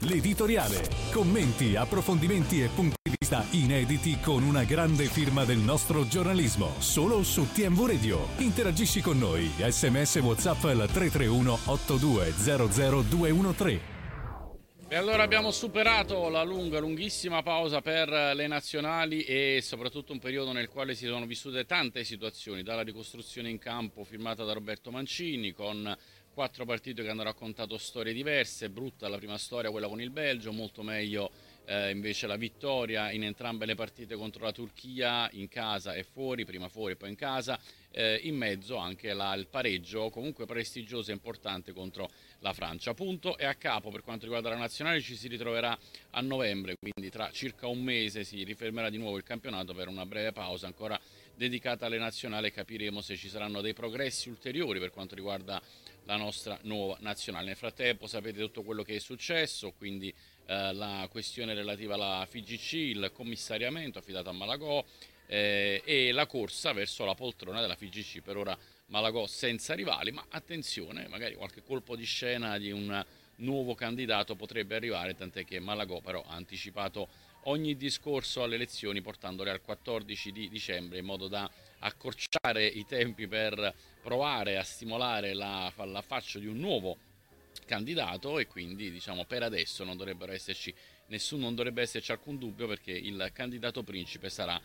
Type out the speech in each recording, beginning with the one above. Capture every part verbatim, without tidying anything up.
L'editoriale. Commenti, approfondimenti e punti di vista inediti con una grande firma del nostro giornalismo. Solo su T M V Radio. Interagisci con noi. Sms WhatsApp al tre tre uno otto due zero zero due uno tre. E allora abbiamo superato la lunga, lunghissima pausa per le nazionali e soprattutto un periodo nel quale si sono vissute tante situazioni, dalla ricostruzione in campo firmata da Roberto Mancini con quattro partite che hanno raccontato storie diverse, brutta la prima storia, quella con il Belgio, molto meglio eh, invece la vittoria in entrambe le partite contro la Turchia, in casa e fuori, prima fuori e poi in casa, eh, in mezzo anche la, il pareggio comunque prestigioso e importante contro la Francia. Punto e a capo per quanto riguarda la nazionale, ci si ritroverà a novembre, quindi tra circa un mese si rifermerà di nuovo il campionato per una breve pausa ancora dedicata alle nazionali e capiremo se ci saranno dei progressi ulteriori per quanto riguarda la nostra nuova nazionale. Nel frattempo sapete tutto quello che è successo, quindi eh, la questione relativa alla F I G C, il commissariamento affidato a Malagò eh, e la corsa verso la poltrona della F I G C. Per ora Malagò senza rivali, ma attenzione, magari qualche colpo di scena di un nuovo candidato potrebbe arrivare, tant'è che Malagò però ha anticipato ogni discorso alle elezioni portandole al quattordici di dicembre in modo da accorciare i tempi per provare a stimolare la, la faccia di un nuovo candidato e quindi diciamo per adesso non dovrebbero esserci nessuno, non dovrebbe esserci alcun dubbio perché il candidato principe sarà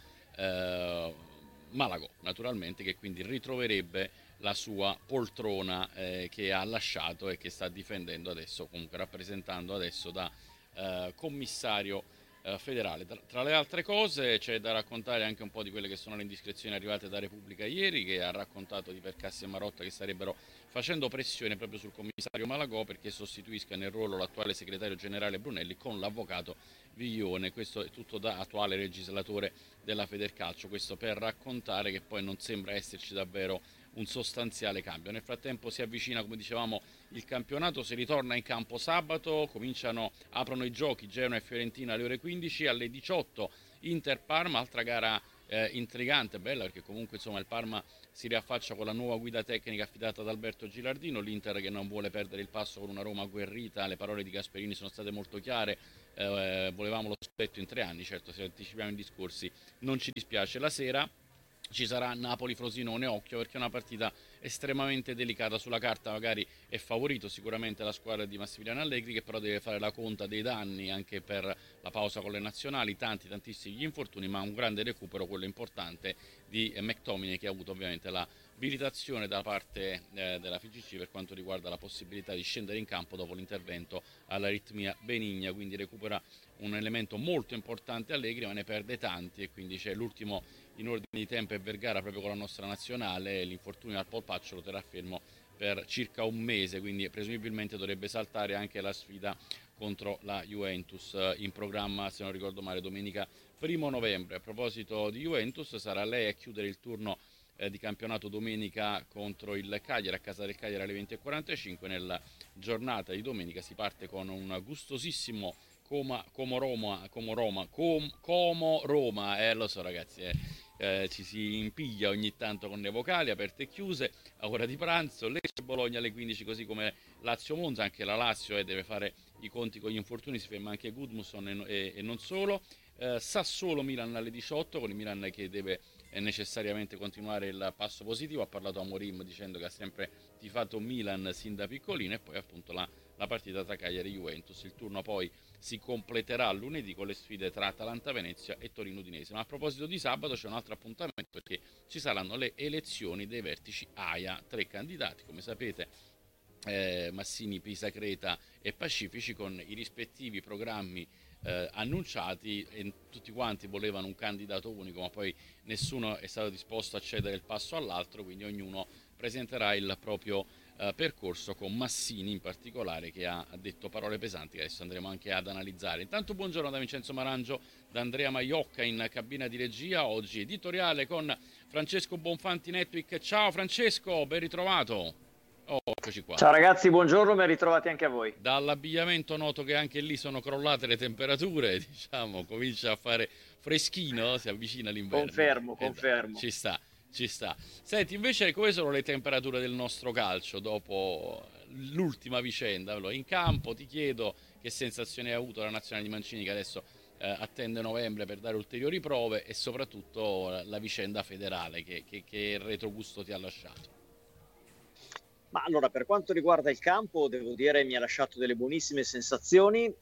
eh, Malagò, naturalmente, che quindi ritroverebbe la sua poltrona eh, che ha lasciato e che sta difendendo adesso, comunque rappresentando adesso da eh, commissario eh, federale. Tra, tra le altre cose c'è da raccontare anche un po' di quelle che sono le indiscrezioni arrivate da Repubblica ieri, che ha raccontato di Percassi e Marotta che starebbero facendo pressione proprio sul commissario Malagò perché sostituisca nel ruolo l'attuale segretario generale Brunelli con l'avvocato Viglione. Questo è tutto da attuale legislatore della Federcalcio, questo per raccontare che poi non sembra esserci davvero un sostanziale cambio. Nel frattempo si avvicina, come dicevamo, il campionato, si ritorna in campo sabato, cominciano, aprono i giochi Genoa e Fiorentina alle ore quindici, alle diciotto Inter-Parma, altra gara eh, intrigante, bella perché comunque insomma il Parma si riaffaccia con la nuova guida tecnica affidata ad Alberto Gilardino, l'Inter che non vuole perdere il passo con una Roma agguerrita, le parole di Gasperini sono state molto chiare, eh, volevamo lo scudetto in tre anni, certo se anticipiamo i discorsi non ci dispiace. La sera ci sarà Napoli-Frosinone, occhio perché è una partita estremamente delicata, sulla carta magari è favorito sicuramente la squadra di Massimiliano Allegri che però deve fare la conta dei danni anche per la pausa con le nazionali, tanti tantissimi gli infortuni, ma un grande recupero, quello importante di McTominay che ha avuto ovviamente la abilitazione da parte eh, della F I G C per quanto riguarda la possibilità di scendere in campo dopo l'intervento all'aritmia benigna, quindi recupera un elemento molto importante Allegri ma ne perde tanti e quindi c'è l'ultimo in ordine di tempo è Vergara proprio con la nostra nazionale, l'infortunio al polpaccio lo terrà fermo per circa un mese, quindi presumibilmente dovrebbe saltare anche la sfida contro la Juventus in programma, se non ricordo male, domenica primo novembre. A proposito di Juventus, sarà lei a chiudere il turno eh, di campionato domenica contro il Cagliari, a casa del Cagliari alle venti e quarantacinque. Nella giornata di domenica si parte con un gustosissimo Como, Como Roma, Como Roma, Com, Como Roma, eh lo so ragazzi, eh, eh, ci si impiglia ogni tanto con le vocali aperte e chiuse, a ora di pranzo, Lecce Bologna alle quindici, così come Lazio Monza, anche la Lazio eh, deve fare i conti con gli infortuni, si ferma anche Gudmundsson e, e, e non solo, eh, Sassuolo Milan alle diciotto, con il Milan che deve eh, necessariamente continuare il passo positivo, ha parlato Amorim dicendo che ha sempre tifato Milan sin da piccolino e poi appunto la, la partita tra Cagliari e Juventus, il turno poi si completerà lunedì con le sfide tra Atalanta Venezia e Torino Udinese. Ma a proposito di sabato c'è un altro appuntamento perché ci saranno le elezioni dei vertici A I A, tre candidati come sapete, eh, Massini, Pisa Creta e Pacifici, con i rispettivi programmi eh, annunciati e tutti quanti volevano un candidato unico ma poi nessuno è stato disposto a cedere il passo all'altro, quindi ognuno presenterà il proprio Uh, percorso, con Massini in particolare che ha, ha detto parole pesanti che adesso andremo anche ad analizzare. Intanto buongiorno da Vincenzo Marangio, da Andrea Maiocca in cabina di regia, oggi editoriale con Francesco Bonfanti Netwick. Ciao Francesco, ben ritrovato. Oh, eccoci qua. Ciao ragazzi, buongiorno, ben ritrovati anche a voi. Dall'abbigliamento noto che anche lì sono crollate le temperature, diciamo, comincia a fare freschino, si avvicina l'inverno. Confermo, eh, confermo. Ci sta. Ci sta. Senti, invece come sono le temperature del nostro calcio dopo l'ultima vicenda? Allora, in campo ti chiedo che sensazione ha avuto la nazionale di Mancini, che adesso eh, attende novembre per dare ulteriori prove, e soprattutto la, la vicenda federale, che, che, che retrogusto ti ha lasciato? Ma allora, per quanto riguarda il campo, devo dire mi ha lasciato delle buonissime sensazioni,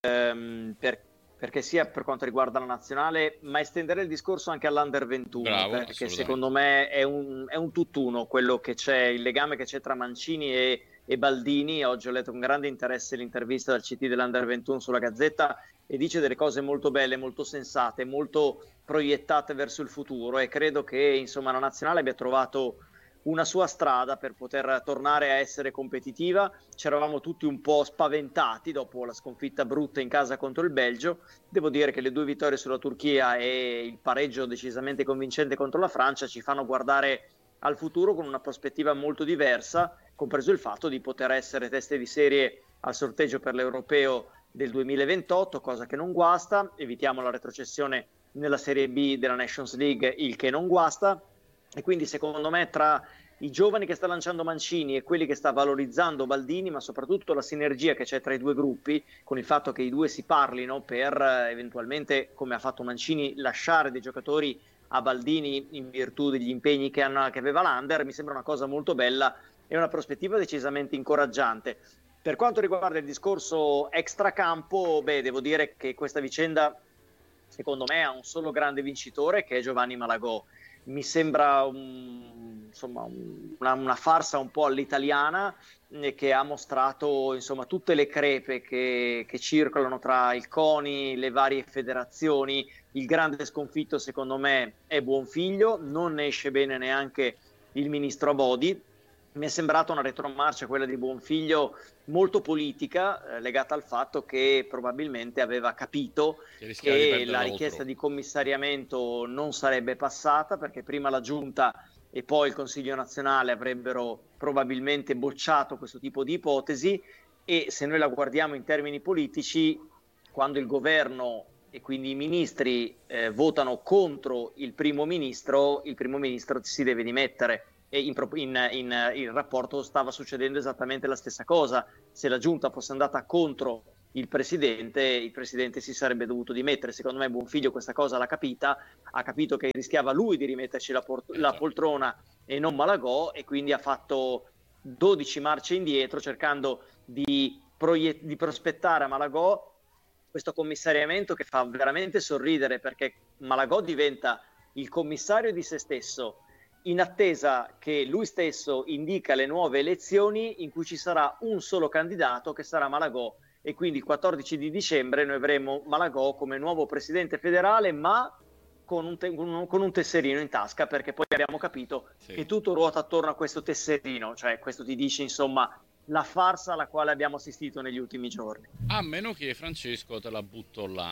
ehm, per, perché sia per quanto riguarda la nazionale, ma estenderei il discorso anche all'Under ventuno, Bravo, perché secondo me è un, è un tutt'uno quello che c'è, il legame che c'è tra Mancini e, e Baldini. Oggi ho letto con grande interesse l'intervista del C T dell'Under ventuno sulla Gazzetta, e dice delle cose molto belle, molto sensate, molto proiettate verso il futuro, e credo che insomma la nazionale abbia trovato una sua strada per poter tornare a essere competitiva. Ci eravamo tutti un po' spaventati dopo la sconfitta brutta in casa contro il Belgio. Devo dire che le due vittorie sulla Turchia e il pareggio decisamente convincente contro la Francia ci fanno guardare al futuro con una prospettiva molto diversa, compreso il fatto di poter essere teste di serie al sorteggio per l'Europeo del duemilaventotto, cosa che non guasta. Evitiamo la retrocessione nella Serie B della Nations League, il che non guasta. E quindi secondo me tra i giovani che sta lanciando Mancini e quelli che sta valorizzando Baldini, ma soprattutto la sinergia che c'è tra i due gruppi, con il fatto che i due si parlino per eventualmente, come ha fatto Mancini, lasciare dei giocatori a Baldini in virtù degli impegni che, hanno, che aveva l'Under, mi sembra una cosa molto bella e una prospettiva decisamente incoraggiante. Per quanto riguarda il discorso extracampo, beh, devo dire che questa vicenda secondo me ha un solo grande vincitore, che è Giovanni Malagò. Mi sembra un, insomma, una, una farsa un po' all'italiana, eh, che ha mostrato insomma tutte le crepe che, che circolano tra il CONI, le varie federazioni. Il grande sconfitto secondo me è Buonfiglio, non ne esce bene neanche il ministro Abodi. Mi è sembrata una retromarcia quella di Buonfiglio molto politica, eh, legata al fatto che probabilmente aveva capito che, che la richiesta di commissariamento non sarebbe passata, perché prima la Giunta e poi il Consiglio nazionale avrebbero probabilmente bocciato questo tipo di ipotesi. E se noi la guardiamo in termini politici, quando il governo e quindi i ministri eh, votano contro il primo ministro, il primo ministro si deve dimettere. E in, in, in, in rapporto stava succedendo esattamente la stessa cosa. Se la Giunta fosse andata contro il presidente, il presidente si sarebbe dovuto dimettere. Secondo me Buonfiglio questa cosa l'ha capita, ha capito che rischiava lui di rimetterci la, por- la poltrona e non Malagò, e quindi ha fatto dodici marce indietro cercando di, proiet- di prospettare a Malagò questo commissariamento che fa veramente sorridere, perché Malagò diventa il commissario di se stesso in attesa che lui stesso indica le nuove elezioni in cui ci sarà un solo candidato, che sarà Malagò, e quindi il quattordici di dicembre noi avremo Malagò come nuovo presidente federale, ma con un, te- con un tesserino in tasca, perché poi abbiamo capito sì. che tutto ruota attorno a questo tesserino. Cioè questo ti dice insomma la farsa alla quale abbiamo assistito negli ultimi giorni. A meno che, Francesco, te la butto là,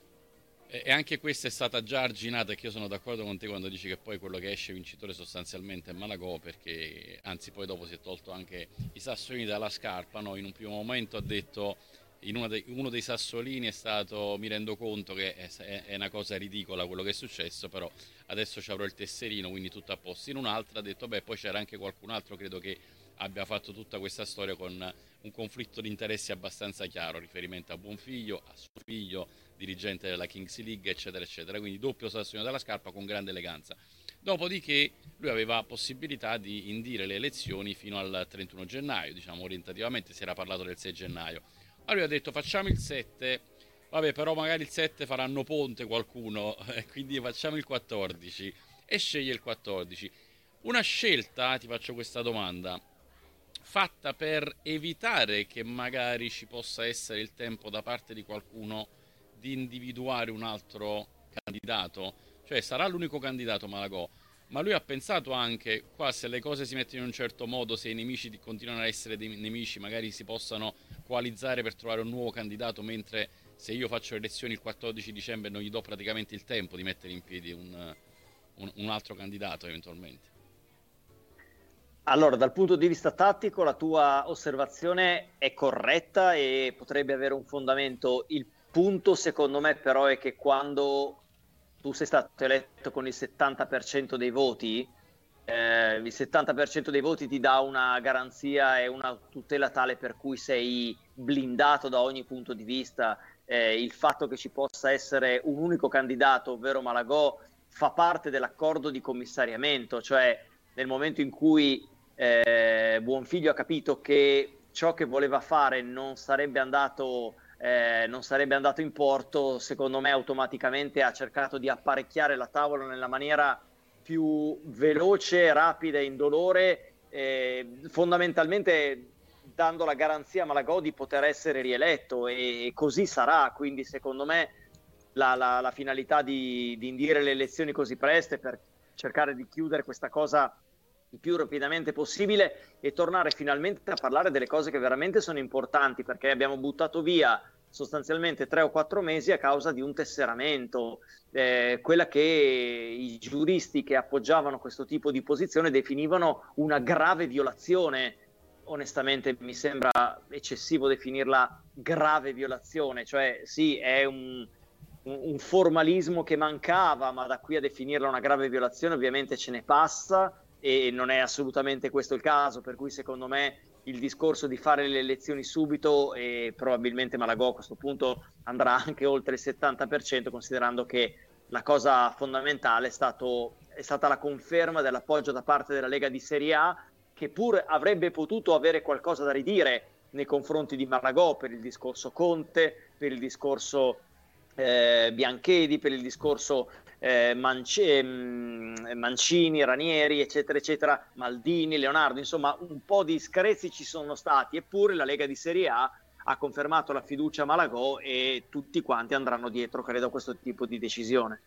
e anche questa è stata già arginata, e che io sono d'accordo con te quando dici che poi quello che esce vincitore sostanzialmente è Malagò, perché anzi poi dopo si è tolto anche i sassolini dalla scarpa, no? In un primo momento ha detto, in uno dei, uno dei sassolini è stato, mi rendo conto che è, è, è una cosa ridicola quello che è successo, però adesso ci avrò il tesserino, quindi tutto a posto. In un'altra ha detto, beh, poi c'era anche qualcun altro, credo che abbia fatto tutta questa storia con un conflitto di interessi abbastanza chiaro, riferimento a Buonfiglio, a suo figlio, dirigente della Kings League, eccetera eccetera, quindi doppio sassolino dalla scarpa con grande eleganza. Dopodiché lui aveva possibilità di indire le elezioni fino al trentuno gennaio, diciamo orientativamente, si era parlato del sei gennaio. Allora lui ha detto facciamo il sette, vabbè, però magari il sette faranno ponte qualcuno, quindi facciamo il quattordici, e sceglie il quattordici. Una scelta, ti faccio questa domanda, fatta per evitare che magari ci possa essere il tempo da parte di qualcuno di individuare un altro candidato, cioè sarà l'unico candidato Malagò, ma lui ha pensato anche, qua se le cose si mettono in un certo modo, se i nemici continuano a essere dei nemici, magari si possano coalizzare per trovare un nuovo candidato, mentre se io faccio le elezioni il quattordici dicembre non gli do praticamente il tempo di mettere in piedi un, un, un altro candidato eventualmente. Allora, dal punto di vista tattico la tua osservazione è corretta e potrebbe avere un fondamento. Il punto secondo me però è che quando tu sei stato eletto con il settanta per cento dei voti, eh, il settanta per cento dei voti ti dà una garanzia e una tutela tale per cui sei blindato da ogni punto di vista. Eh, il fatto che ci possa essere un unico candidato, ovvero Malagò, fa parte dell'accordo di commissariamento, cioè nel momento in cui eh, Buonfiglio ha capito che ciò che voleva fare non sarebbe andato, eh, non sarebbe andato in porto, secondo me automaticamente ha cercato di apparecchiare la tavola nella maniera più veloce, rapida e indolore, eh, fondamentalmente dando la garanzia a Malagò di poter essere rieletto, e così sarà. Quindi secondo me la, la, la finalità di, di indire le elezioni così presto per cercare di chiudere questa cosa il più rapidamente possibile e tornare finalmente a parlare delle cose che veramente sono importanti, perché abbiamo buttato via sostanzialmente tre o quattro mesi a causa di un tesseramento, eh, quella che i giuristi che appoggiavano questo tipo di posizione definivano una grave violazione. Onestamente mi sembra eccessivo definirla grave violazione, cioè sì, è un, un formalismo che mancava, ma da qui a definirla una grave violazione ovviamente ce ne passa, e non è assolutamente questo il caso, per cui secondo me il discorso di fare le elezioni subito, e probabilmente Malagò a questo punto andrà anche oltre il settanta per cento, considerando che la cosa fondamentale è, stato, è stata la conferma dell'appoggio da parte della Lega di Serie A, che pur avrebbe potuto avere qualcosa da ridire nei confronti di Malagò per il discorso Conte, per il discorso eh, Bianchedi, per il discorso eh, Mance- Mancini, Ranieri, eccetera, eccetera, Maldini, Leonardo, insomma un po' di screzi ci sono stati, eppure la Lega di Serie A ha confermato la fiducia a Malagò e tutti quanti andranno dietro, credo, a questo tipo di decisione.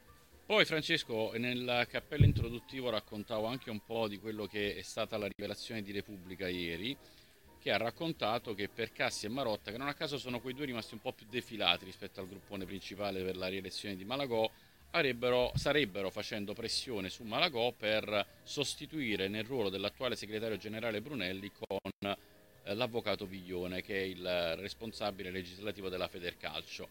Poi Francesco, nel cappello introduttivo raccontavo anche un po' di quello che è stata la rivelazione di Repubblica ieri, che ha raccontato che Percassi e Marotta, che non a caso sono quei due rimasti un po' più defilati rispetto al gruppone principale per la rielezione di Malagò, Sarebbero, sarebbero facendo pressione su Malagò per sostituire nel ruolo dell'attuale segretario generale Brunelli con eh, l'avvocato Viglione, che è il responsabile legislativo della Federcalcio.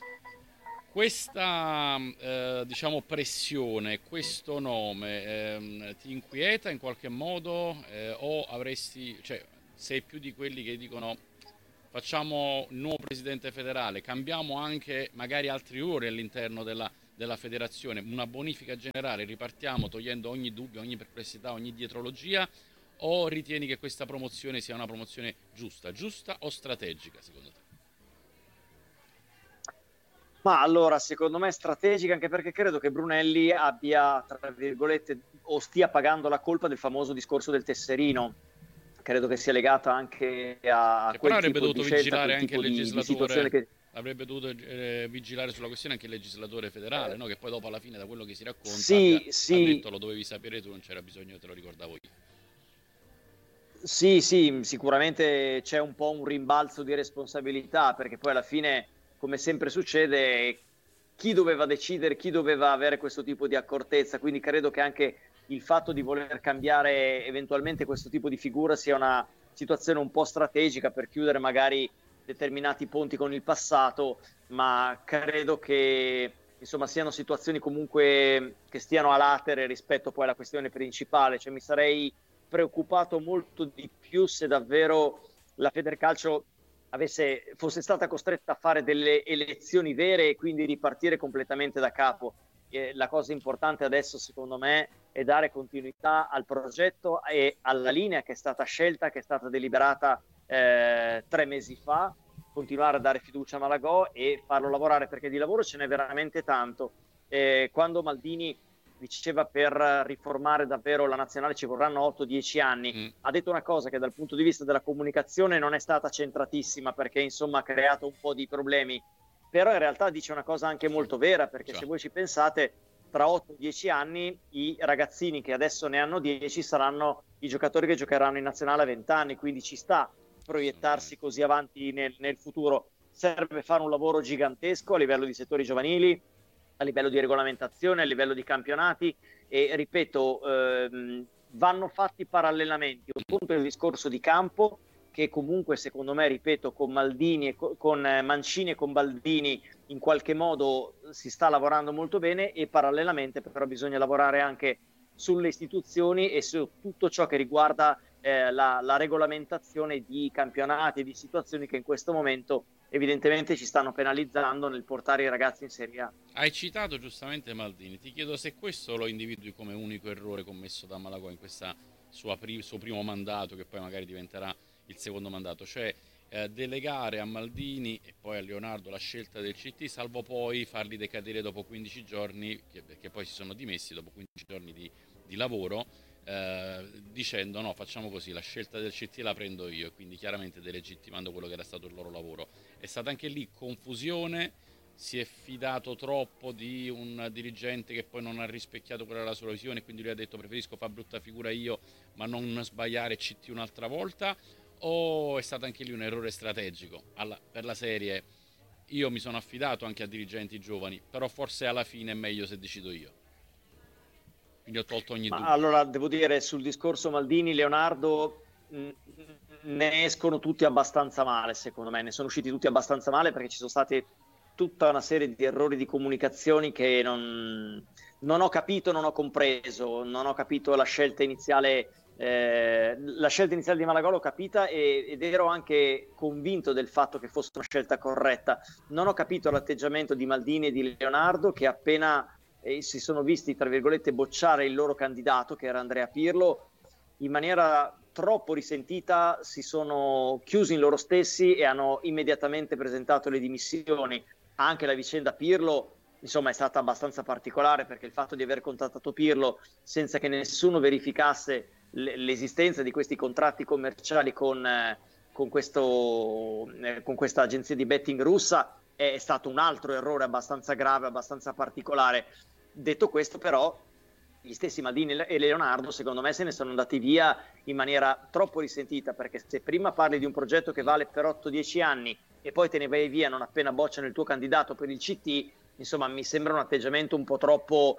Questa eh, diciamo pressione, questo nome ehm, ti inquieta in qualche modo, eh, o avresti, cioè, sei più di quelli che dicono facciamo un nuovo presidente federale, cambiamo anche magari altri ruoli all'interno della della federazione, una bonifica generale, ripartiamo togliendo ogni dubbio, ogni perplessità, ogni dietrologia, o ritieni che questa promozione sia una promozione giusta, giusta o strategica secondo te? Ma allora, secondo me è strategica, anche perché credo che Brunelli abbia, tra virgolette, o stia pagando la colpa del famoso discorso del tesserino. Credo che sia legata anche a che quel avrebbe tipo dovuto di scelta, vigilare quel anche tipo il di, legislatore di che... avrebbe dovuto eh, vigilare sulla questione anche il legislatore federale, no? Che poi dopo alla fine, da quello che si racconta, sì, abbia, sì. ha detto lo dovevi sapere tu, non c'era bisogno, te lo ricordavo io. Sì, sì, sicuramente c'è un po' un rimbalzo di responsabilità, perché poi alla fine, come sempre succede, chi doveva decidere, chi doveva avere questo tipo di accortezza, quindi credo che anche il fatto di voler cambiare eventualmente questo tipo di figura sia una situazione un po' strategica per chiudere magari determinati ponti con il passato, ma credo che insomma siano situazioni comunque che stiano a latere rispetto poi alla questione principale, cioè mi sarei preoccupato molto di più se davvero la Federcalcio avesse, fosse stata costretta a fare delle elezioni vere e quindi ripartire completamente da capo. Eh, la cosa importante adesso, secondo me, è dare continuità al progetto e alla linea che è stata scelta, che è stata deliberata eh, tre mesi fa, continuare a dare fiducia a Malagò e farlo lavorare, perché di lavoro ce n'è veramente tanto. Eh, quando Maldini diceva per riformare davvero la nazionale ci vorranno otto dieci anni, mm. ha detto una cosa che dal punto di vista della comunicazione non è stata centratissima, perché insomma ha creato un po' di problemi, però in realtà dice una cosa anche molto vera, perché cioè. se voi ci pensate, tra otto dieci anni i ragazzini che adesso ne hanno dieci saranno i giocatori che giocheranno in nazionale a venti anni, quindi ci sta proiettarsi così avanti nel, nel futuro. Serve fare un lavoro gigantesco a livello di settori giovanili, a livello di regolamentazione, a livello di campionati, e ripeto, ehm, vanno fatti parallelamente. Un punto è il discorso di campo, che comunque secondo me, ripeto, con Maldini e co- con Mancini e con Baldini in qualche modo si sta lavorando molto bene, e parallelamente però bisogna lavorare anche sulle istituzioni e su tutto ciò che riguarda eh, la, la regolamentazione di campionati e di situazioni che in questo momento evidentemente ci stanno penalizzando nel portare i ragazzi in Serie A. Hai citato giustamente Maldini, ti chiedo se questo lo individui come unico errore commesso da Malagò in questa sua pri- suo primo mandato, che poi magari diventerà il secondo mandato, cioè eh, delegare a Maldini e poi a Leonardo la scelta del C T, salvo poi farli decadere dopo quindici giorni, che, perché poi si sono dimessi dopo quindici giorni di, di lavoro, eh, dicendo no, facciamo così, la scelta del C T la prendo io, e quindi chiaramente delegittimando quello che era stato il loro lavoro. È stata anche lì confusione, si è fidato troppo di un dirigente che poi non ha rispecchiato quella la sua visione, quindi lui ha detto preferisco fare brutta figura io ma non sbagliare C T un'altra volta, o è stato anche lì un errore strategico alla, per la serie io mi sono affidato anche a dirigenti giovani, però forse alla fine è meglio se decido io, quindi ho tolto ogni Ma dubbio. allora devo dire sul discorso Maldini, Leonardo, mh, ne escono tutti abbastanza male, secondo me, ne sono usciti tutti abbastanza male perché ci sono state tutta una serie di errori di comunicazioni che non, non ho capito, non ho compreso, non ho capito la scelta iniziale, eh, la scelta iniziale di Malagò l'ho capita e, ed ero anche convinto del fatto che fosse una scelta corretta. Non ho capito l'atteggiamento di Maldini e di Leonardo che appena eh, si sono visti, tra virgolette, bocciare il loro candidato, che era Andrea Pirlo, in maniera troppo risentita si sono chiusi in loro stessi e hanno immediatamente presentato le dimissioni. Anche la vicenda Pirlo, insomma, è stata abbastanza particolare perché il fatto di aver contattato Pirlo senza che nessuno verificasse l'esistenza di questi contratti commerciali con, eh, con, questo, eh, con questa agenzia di betting russa è stato un altro errore abbastanza grave, abbastanza particolare. Detto questo, però, gli stessi Maldini e Leonardo secondo me se ne sono andati via in maniera troppo risentita, perché se prima parli di un progetto che vale per otto dieci anni e poi te ne vai via non appena bocciano il tuo candidato per il C T, insomma mi sembra un atteggiamento un po' troppo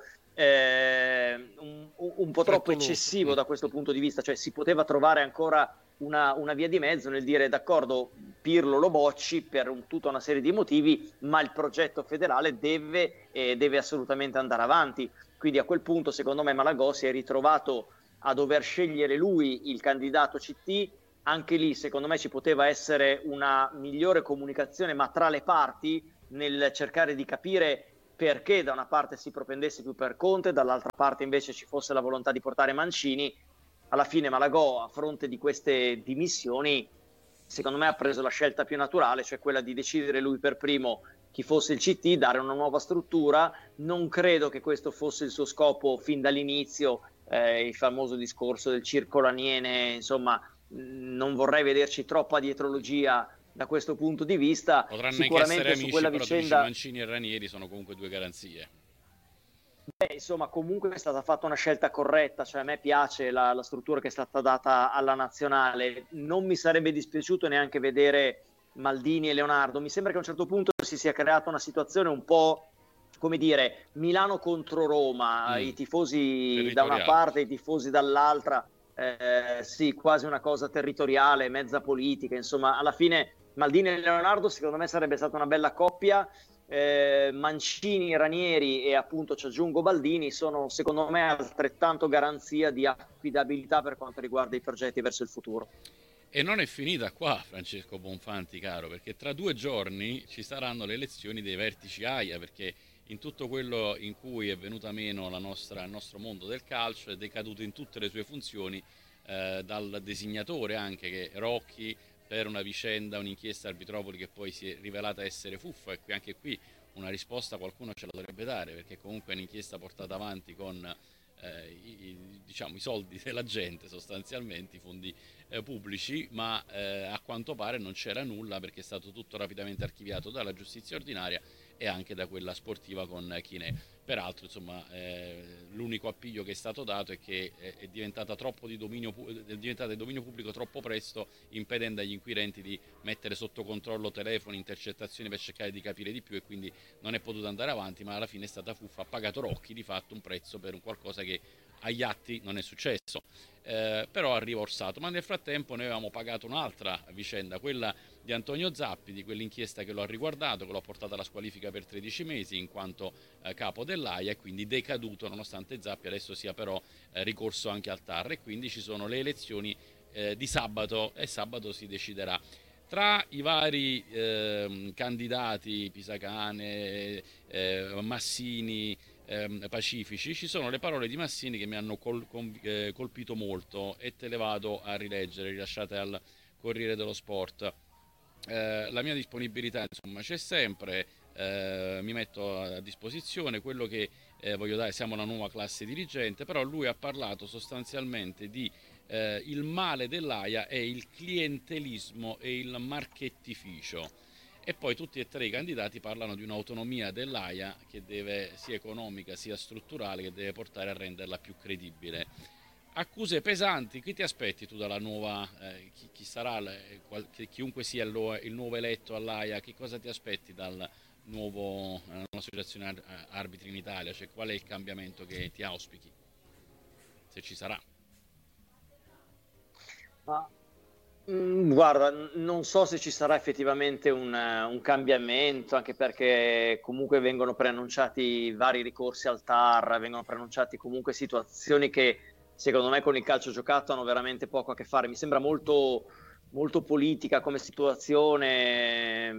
eh, un, un po' troppo eccessivo da questo punto di vista. Cioè si poteva trovare ancora una, una via di mezzo nel dire d'accordo, Pirlo lo bocci per un, tutta una serie di motivi, ma il progetto federale deve, eh, deve assolutamente andare avanti. Quindi a quel punto secondo me Malagò si è ritrovato a dover scegliere lui il candidato C T. Anche lì secondo me ci poteva essere una migliore comunicazione, ma tra le parti, nel cercare di capire perché da una parte si propendesse più per Conte, dall'altra parte invece ci fosse la volontà di portare Mancini. Alla fine Malagò, a fronte di queste dimissioni, secondo me ha preso la scelta più naturale, cioè quella di decidere lui per primo chi fosse il C T, dare una nuova struttura. Non credo che questo fosse il suo scopo fin dall'inizio, eh, il famoso discorso del circolo Aniene, insomma non vorrei vederci troppa dietrologia da questo punto di vista. Potranno sicuramente anche essere su amici, quella però vicenda Mancini e Ranieri sono comunque due garanzie. Beh, insomma, comunque è stata fatta una scelta corretta, cioè a me piace la, la struttura che è stata data alla nazionale. Non mi sarebbe dispiaciuto neanche vedere Maldini e Leonardo. Mi sembra che a un certo punto si sia creata una situazione un po', come dire, Milano contro Roma, Mm. i tifosi da una Territoriale. parte, i tifosi dall'altra, eh, sì, quasi una cosa territoriale, mezza politica, insomma, alla fine Maldini e Leonardo secondo me sarebbe stata una bella coppia. Eh, Mancini, Ranieri e appunto ci aggiungo Baldini sono secondo me altrettanto garanzia di affidabilità per quanto riguarda i progetti verso il futuro. E non è finita qua, Francesco Bonfanti, caro, perché tra due giorni ci saranno le elezioni dei vertici A I A, perché in tutto quello in cui è venuta meno la nostra, il nostro mondo del calcio è decaduto in tutte le sue funzioni, eh, dal designatore anche, che Rocchi, per una vicenda, un'inchiesta Arbitropoli che poi si è rivelata essere fuffa, e qui, anche qui una risposta qualcuno ce la dovrebbe dare, perché comunque è un'inchiesta portata avanti con eh, i, diciamo, i soldi della gente, sostanzialmente i fondi eh, pubblici, ma eh, a quanto pare non c'era nulla, perché è stato tutto rapidamente archiviato dalla giustizia ordinaria e anche da quella sportiva con Chinè. Peraltro, insomma, eh, l'unico appiglio che è stato dato è che è, è diventata troppo di dominio, è diventata di dominio pubblico troppo presto, impedendo agli inquirenti di mettere sotto controllo telefoni, intercettazioni per cercare di capire di più, e quindi non è potuto andare avanti, ma alla fine è stata fuffa. Ha pagato Rocchi di fatto un prezzo per un qualcosa che agli atti non è successo, eh, però ha rivorsato. Ma nel frattempo noi avevamo pagato un'altra vicenda, quella di Antonio Zappi, di quell'inchiesta che lo ha riguardato, che lo ha portato alla squalifica per tredici mesi in quanto eh, capo dell'A I A, e quindi decaduto, nonostante Zappi adesso sia però eh, ricorso anche al T A R, e quindi ci sono le elezioni eh, di sabato, e sabato si deciderà. Tra i vari eh, candidati, Pisacane, eh, Massini, eh, Pacifici, ci sono le parole di Massini che mi hanno col, col, eh, colpito molto, e te le vado a rileggere, rilasciate al Corriere dello Sport. Eh, la mia disponibilità, insomma, c'è sempre, eh, mi metto a disposizione. Quello che eh, voglio dare, siamo una nuova classe dirigente, però lui ha parlato sostanzialmente di eh, il male dell'A I A è il clientelismo e il marchettificio, e poi tutti e tre i candidati parlano di un'autonomia dell'A I A che deve, sia economica sia strutturale, che deve portare a renderla più credibile. Accuse pesanti, chi ti aspetti tu dalla nuova, eh, chi, chi sarà, qual, chiunque sia il, il nuovo eletto all'A I A, che cosa ti aspetti dal nuovo, eh, nuova associazione arbitri in Italia? Cioè, qual è il cambiamento che ti auspichi, se ci sarà? Ah, mh, guarda, non so se ci sarà effettivamente un, un cambiamento, anche perché comunque vengono preannunciati vari ricorsi al T A R, vengono preannunciati comunque situazioni che secondo me con il calcio giocato hanno veramente poco a che fare. Mi sembra molto, molto politica come situazione,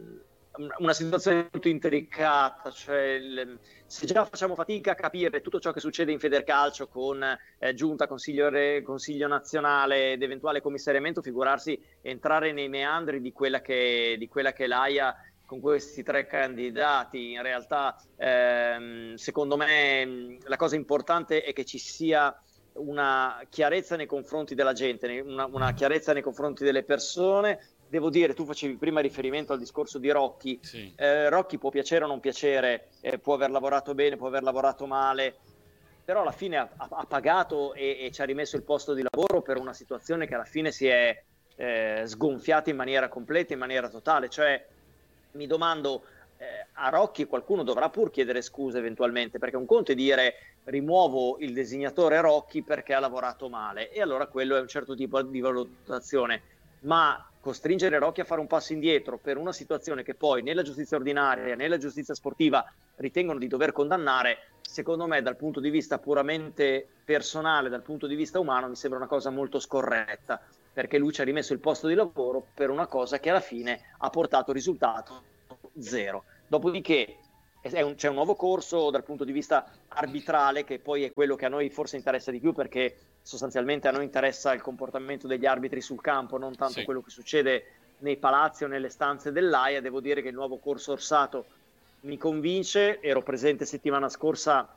una situazione molto intricata, cioè il, se già facciamo fatica a capire tutto ciò che succede in Federcalcio con eh, giunta, consiglio, re, consiglio nazionale ed eventuale commissariamento, figurarsi entrare nei meandri di quella che, di quella che è l'A I A con questi tre candidati. In realtà ehm, secondo me la cosa importante è che ci sia una chiarezza nei confronti della gente, una, una chiarezza nei confronti delle persone. Devo dire, tu facevi prima riferimento al discorso di Rocchi, sì. eh, Rocchi può piacere o non piacere, eh, può aver lavorato bene, può aver lavorato male, però alla fine ha, ha pagato e, e ci ha rimesso il posto di lavoro per una situazione che alla fine si è eh, sgonfiata in maniera completa, in maniera totale. Cioè mi domando, eh, a Rocchi qualcuno dovrà pur chiedere scuse eventualmente, perché un conto è dire rimuovo il designatore Rocchi perché ha lavorato male, e allora quello è un certo tipo di valutazione, ma costringere Rocchi a fare un passo indietro per una situazione che poi nella giustizia ordinaria, nella giustizia sportiva ritengono di dover condannare, secondo me dal punto di vista puramente personale, dal punto di vista umano, mi sembra una cosa molto scorretta, perché lui ci ha rimesso il posto di lavoro per una cosa che alla fine ha portato risultato zero. Dopodiché è un, c'è un nuovo corso dal punto di vista arbitrale, che poi è quello che a noi forse interessa di più, perché sostanzialmente a noi interessa il comportamento degli arbitri sul campo, non tanto Sì. quello che succede nei palazzi o nelle stanze dell'A I A. Devo dire che il nuovo corso Orsato mi convince. Ero presente settimana scorsa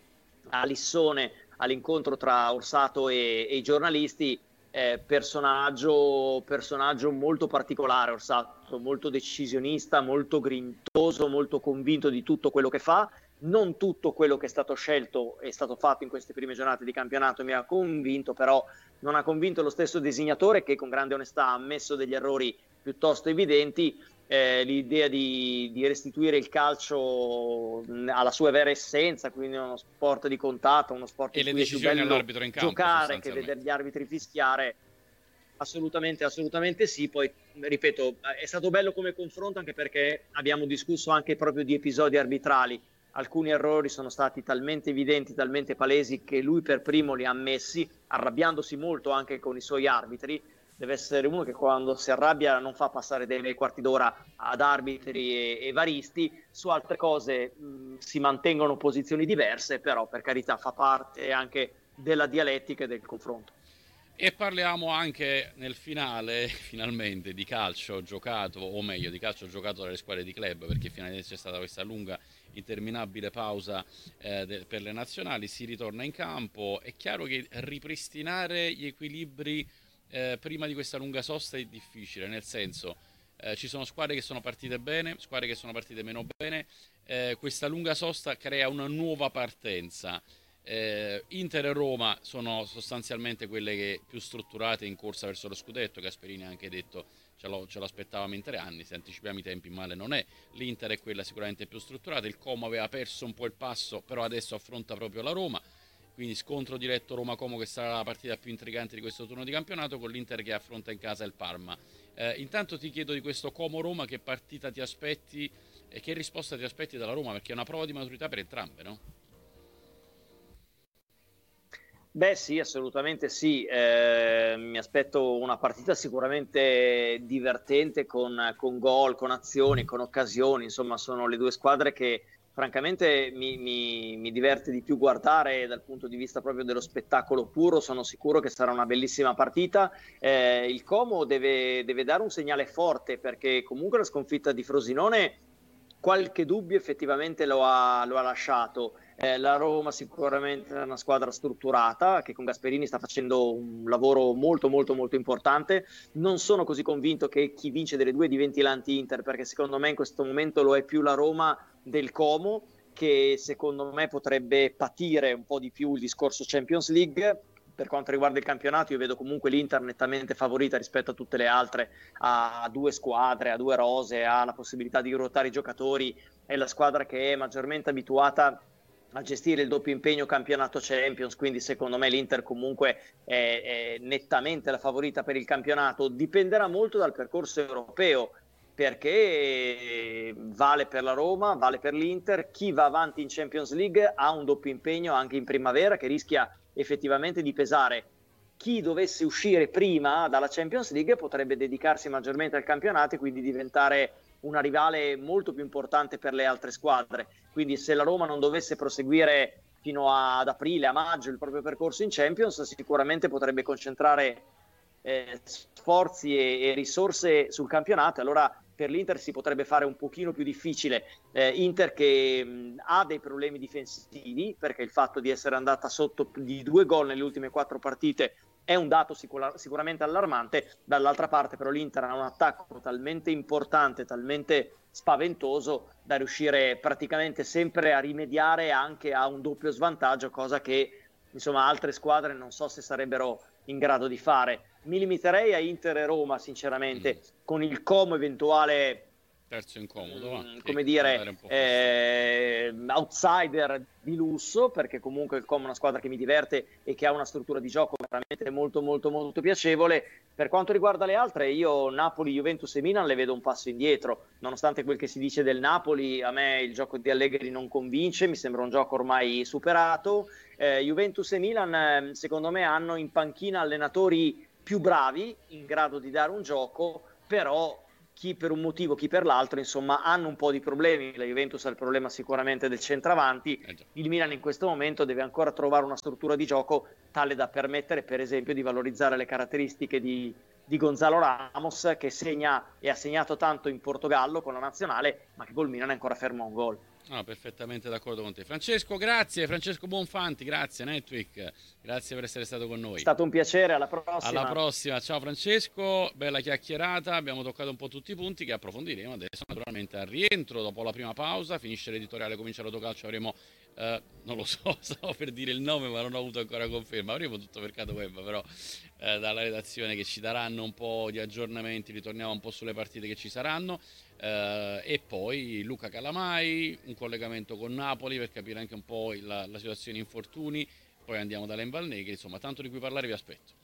a Lissone all'incontro tra Orsato e, e i giornalisti. Eh, personaggio, personaggio molto particolare Orsato, molto decisionista, molto grintoso, molto convinto di tutto quello che fa. Non tutto quello che è stato scelto è stato fatto in queste prime giornate di campionato mi ha convinto, però non ha convinto lo stesso designatore, che con grande onestà ha ammesso degli errori piuttosto evidenti. Eh, l'idea di, di restituire il calcio alla sua vera essenza, quindi uno sport di contatto, uno sport e in le cui è più decisioni bello all'arbitro in campo, giocare che vedere gli arbitri fischiare. Assolutamente, assolutamente sì. Poi ripeto, è stato bello come confronto, anche perché abbiamo discusso anche proprio di episodi arbitrali. Alcuni errori sono stati talmente evidenti, talmente palesi, che lui per primo li ha ammessi, arrabbiandosi molto anche con i suoi arbitri. Deve essere uno che quando si arrabbia non fa passare dei quarti d'ora ad arbitri e, e varisti. Su altre cose mh, si mantengono posizioni diverse, però per carità fa parte anche della dialettica e del confronto. E parliamo anche nel finale, finalmente, di calcio giocato, o meglio di calcio giocato dalle squadre di club, perché finalmente c'è stata questa lunga, interminabile pausa eh, de- per le nazionali. Si ritorna in campo. È chiaro che ripristinare gli equilibri eh, prima di questa lunga sosta è difficile, nel senso eh, ci sono squadre che sono partite bene, squadre che sono partite meno bene. Eh, questa lunga sosta crea una nuova partenza. Eh, Inter e Roma sono sostanzialmente quelle che più strutturate in corsa verso lo scudetto. Gasperini ha anche detto ce, lo, ce l'aspettavamo in tre anni, se anticipiamo i tempi male non è. L'Inter è quella sicuramente più strutturata, il Como aveva perso un po' il passo, però adesso affronta proprio la Roma, quindi scontro diretto Roma-Como, che sarà la partita più intrigante di questo turno di campionato, con l'Inter che affronta in casa il Parma. Eh, intanto ti chiedo di questo Como-Roma, che partita ti aspetti e che risposta ti aspetti dalla Roma, perché è una prova di maturità per entrambe, no? Beh sì, assolutamente sì, eh, mi aspetto una partita sicuramente divertente con, con gol, con azioni, con occasioni, insomma sono le due squadre che francamente mi, mi, mi diverte di più guardare dal punto di vista proprio dello spettacolo puro, sono sicuro che sarà una bellissima partita. Eh, il Como deve, deve dare un segnale forte perché comunque la sconfitta di Frosinone qualche dubbio effettivamente lo ha, lo ha lasciato. Eh, la Roma sicuramente è una squadra strutturata che con Gasperini sta facendo un lavoro molto molto molto importante. Non sono così convinto che chi vince delle due diventi l'anti-Inter, perché secondo me in questo momento lo è più la Roma del Como, che secondo me potrebbe patire un po' di più il discorso Champions League. Per quanto riguarda il campionato, io vedo comunque l'Inter nettamente favorita rispetto a tutte le altre, a due squadre, a due rose, ha la possibilità di ruotare i giocatori, è la squadra che è maggiormente abituata a gestire il doppio impegno campionato Champions, quindi secondo me l'Inter comunque è, è nettamente la favorita per il campionato. Dipenderà molto dal percorso europeo, perché vale per la Roma, vale per l'Inter, chi va avanti in Champions League ha un doppio impegno anche in primavera che rischia effettivamente di pesare. Chi dovesse uscire prima dalla Champions League potrebbe dedicarsi maggiormente al campionato e quindi diventare una rivale molto più importante per le altre squadre. Quindi se la Roma non dovesse proseguire fino ad aprile, a maggio il proprio percorso in Champions, sicuramente potrebbe concentrare eh, sforzi e, e risorse sul campionato. Allora per l'Inter si potrebbe fare un pochino più difficile. eh, Inter che mh, ha dei problemi difensivi, perché il fatto di essere andata sotto di due gol nelle ultime quattro partite è un dato sicura, sicuramente allarmante. Dall'altra parte però l'Inter ha un attacco talmente importante, talmente spaventoso da riuscire praticamente sempre a rimediare anche a un doppio svantaggio, cosa che insomma altre squadre non so se sarebbero in grado di fare. Mi limiterei a Inter e Roma sinceramente, mm. con il Como eventuale terzo incomodo, mh, come dire eh, outsider di lusso, perché comunque il Como è una squadra che mi diverte e che ha una struttura di gioco veramente molto molto molto piacevole. Per quanto riguarda le altre, io Napoli, Juventus e Milan le vedo un passo indietro, nonostante quel che si dice del Napoli. A me il gioco di Allegri non convince, mi sembra un gioco ormai superato. eh, Juventus e Milan secondo me hanno in panchina allenatori più bravi, in grado di dare un gioco, però chi per un motivo, chi per l'altro, insomma, hanno un po' di problemi. La Juventus ha il problema sicuramente del centravanti, il Milan in questo momento deve ancora trovare una struttura di gioco tale da permettere, per esempio, di valorizzare le caratteristiche di, di Gonzalo Ramos, che segna e ha segnato tanto in Portogallo con la nazionale, ma che col Milan è ancora fermo a un gol. Ah, perfettamente d'accordo con te. Francesco, grazie. Francesco Bonfanti, grazie. Netwick, grazie per essere stato con noi. È stato un piacere, alla prossima. Alla prossima, ciao Francesco, bella chiacchierata, abbiamo toccato un po' tutti i punti che approfondiremo adesso naturalmente al rientro dopo la prima pausa, finisce l'editoriale, comincia l'Autocalcio, avremo, eh, non lo so, stavo per dire il nome ma non ho avuto ancora conferma, avremo tutto Mercato Web però eh, dalla redazione che ci daranno un po' di aggiornamenti, ritorniamo un po' sulle partite che ci saranno. Uh, e poi Luca Calamai, un collegamento con Napoli per capire anche un po' la, la situazione infortuni, poi andiamo da Lembalneghi, insomma tanto di cui parlare, vi aspetto.